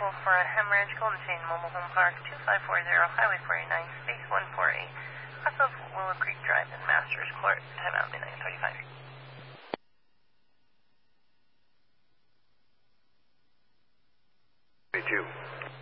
vehicle for a hemorrhage, Golden Chain Mobile Home Park, 2540, Highway 49, Space 148, off of Willow Creek Drive in Masters Court, time out midnight 35. 32.